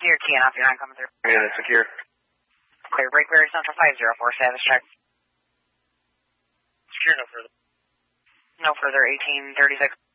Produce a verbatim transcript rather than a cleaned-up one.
secure, keying off your nine coming through. Yeah, that's secure. Clear, break barrier central five zero four, status check. Secure, no further. No further, eighteen thirty-six.